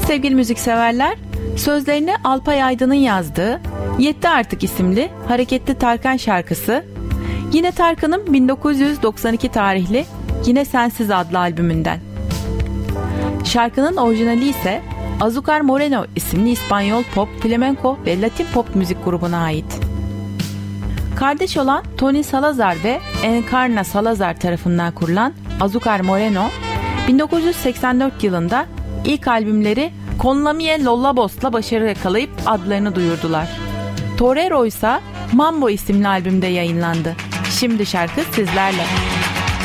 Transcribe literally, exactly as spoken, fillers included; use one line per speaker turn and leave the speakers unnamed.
Sevgili müzikseverler, sözlerini Alpay Aydın'ın yazdığı Yetti Artık isimli Hareketli Tarkan şarkısı, yine Tarkan'ın bin dokuz yüz doksan iki tarihli Yine Sensiz adlı albümünden. Şarkının orijinali ise Azúcar Moreno isimli İspanyol pop, flamenco ve Latin pop müzik grubuna ait. Kardeş olan Tony Salazar ve Encarna Salazar tarafından kurulan Azúcar Moreno, bin dokuz yüz seksen dört yılında ilk albümleri Con la Miel Lollabos'la başarı yakalayıp adlarını duyurdular. Torero ise Mambo isimli albümde yayınlandı. Şimdi şarkı sizlerle.